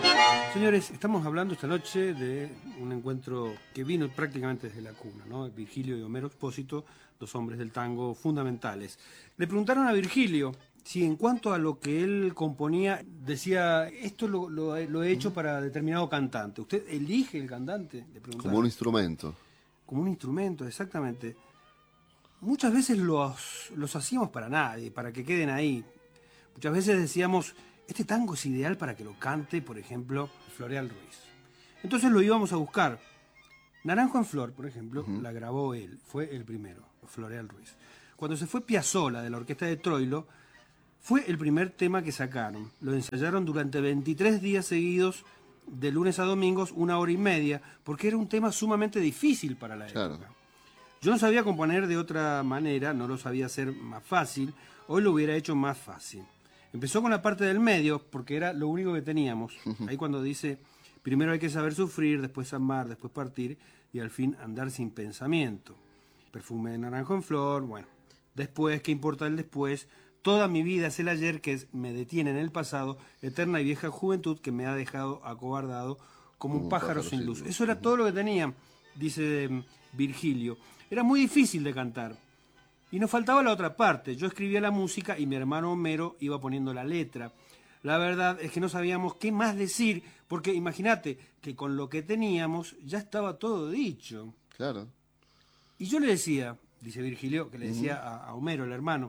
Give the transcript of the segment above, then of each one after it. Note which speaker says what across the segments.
Speaker 1: Señores, estamos hablando esta noche de un encuentro que vino prácticamente desde la cuna, ¿no? Virgilio y Homero Expósito, dos hombres del tango fundamentales. Le preguntaron a Virgilio si en cuanto a lo que él componía, decía, esto lo he hecho para determinado cantante. ¿Usted elige el cantante? Le preguntaron.
Speaker 2: Como un instrumento.
Speaker 1: Como un instrumento, exactamente. Muchas veces los hacíamos para nadie, para que queden ahí. Muchas veces decíamos, este tango es ideal para que lo cante, por ejemplo, Floreal Ruiz. Entonces lo íbamos a buscar. Naranjo en Flor, por ejemplo, la grabó él, fue el primero, Floreal Ruiz. Cuando se fue Piazzolla de la orquesta de Troilo, fue el primer tema que sacaron. Lo ensayaron durante 23 días seguidos, de lunes a domingos, 1 hora y media, porque era un tema sumamente difícil para la
Speaker 2: Claro.
Speaker 1: época. Yo no sabía componer de otra manera, no lo sabía hacer más fácil, hoy lo hubiera hecho más fácil. Empezó con la parte del medio, porque era lo único que teníamos. Ahí cuando dice, primero hay que saber sufrir, después amar, después partir, y al fin andar sin pensamiento. Perfume de naranjo en flor, bueno. Después, ¿qué importa el después? Toda mi vida es el ayer que me detiene en el pasado, eterna y vieja juventud que me ha dejado acobardado como un pájaro sin luz. Eso era todo lo que tenía, dice Virgilio. Era muy difícil de cantar. Y nos faltaba la otra parte. Yo escribía la música y mi hermano Homero iba poniendo la letra. La verdad es que no sabíamos qué más decir, porque imagínate que con lo que teníamos ya estaba todo dicho.
Speaker 2: Claro.
Speaker 1: Y yo le decía, dice Virgilio, que le decía a Homero, el hermano,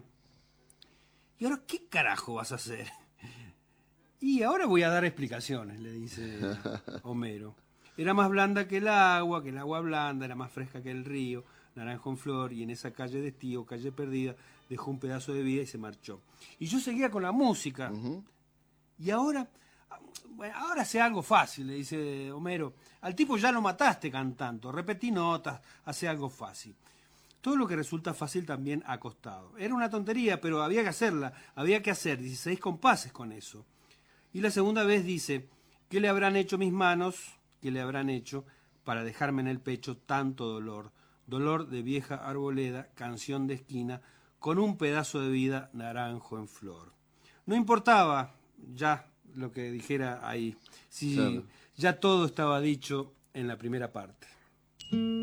Speaker 1: ¿y ahora qué carajo vas a hacer? Y ahora voy a dar explicaciones, le dice Homero. Era más blanda que el agua blanda, era más fresca que el río, naranjo en flor, y en esa calle de estío, calle perdida, dejó un pedazo de vida y se marchó. Y yo seguía con la música. Y ahora, bueno, ahora hace algo fácil, le dice Homero. Al tipo ya lo mataste cantando, repetí notas, hace algo fácil. Todo lo que resulta fácil también ha costado. Era una tontería, pero había que hacerla, había que hacer 16 compases con eso. Y la segunda vez dice, ¿qué le habrán hecho mis manos? ¿Qué le habrán hecho para dejarme en el pecho tanto dolor? Dolor de vieja arboleda, canción de esquina, con un pedazo de vida naranjo en flor. No importaba ya lo que dijera ahí, si
Speaker 2: Claro.
Speaker 1: ya todo estaba dicho en la primera parte.